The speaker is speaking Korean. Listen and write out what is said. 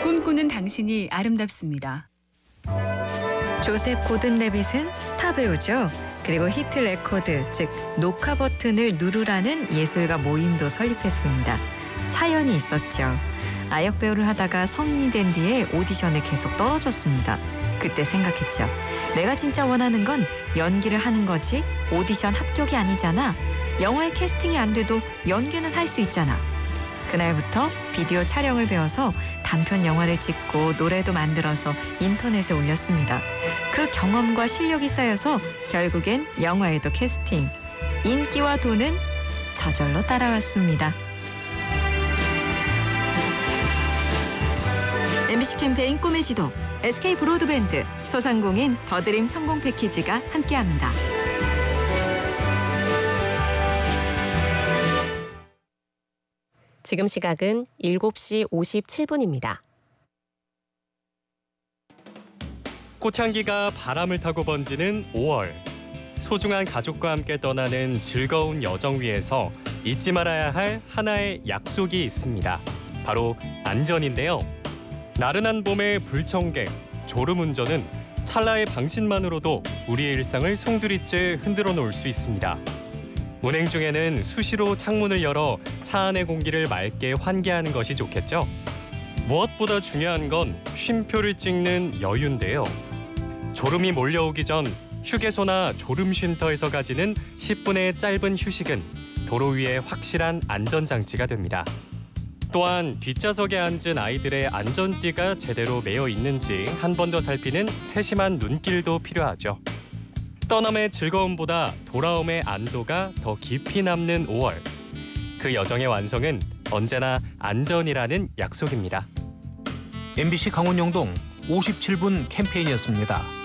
꿈꾸는 당신이 아름답습니다. 조셉 고든 레빗은 스타 배우죠. 그리고 히트 레코드, 즉 녹화 버튼을 누르라는 예술가 모임도 설립했습니다. 사연이 있었죠. 아역 배우를 하다가 성인이 된 뒤에 오디션에 계속 떨어졌습니다. 그때 생각했죠. 내가 진짜 원하는 건 연기를 하는 거지 오디션 합격이 아니잖아. 영화에 캐스팅이 안 돼도 연기는 할 수 있잖아. 그날부터 비디오 촬영을 배워서 단편 영화를 찍고 노래도 만들어서 인터넷에 올렸습니다. 그 경험과 실력이 쌓여서 결국엔 영화에도 캐스팅. 인기와 돈은 저절로 따라왔습니다. MBC 캠페인 꿈의 지도, SK 브로드밴드, 소상공인 더드림 성공 패키지가 함께합니다. 지금 시각은 7시 57분입니다. 꽃향기가 바람을 타고 번지는 5월. 소중한 가족과 함께 떠나는 즐거운 여정 위에서 잊지 말아야 할 하나의 약속이 있습니다. 바로 안전인데요. 나른한 봄의 불청객, 졸음운전은 찰나의 방심만으로도 우리의 일상을 송두리째 흔들어 놓을 수 있습니다. 운행 중에는 수시로 창문을 열어 차 안의 공기를 맑게 환기하는 것이 좋겠죠. 무엇보다 중요한 건 쉼표를 찍는 여유인데요. 졸음이 몰려오기 전 휴게소나 졸음 쉼터에서 가지는 10분의 짧은 휴식은 도로 위에 확실한 안전장치가 됩니다. 또한 뒷좌석에 앉은 아이들의 안전띠가 제대로 매여 있는지 한 번 더 살피는 세심한 눈길도 필요하죠. 떠남의 즐거움보다 돌아옴의 안도가 더 깊이 남는 5월. 그 여정의 완성은 언제나 안전이라는 약속입니다. MBC 강원영동 57분 캠페인이었습니다.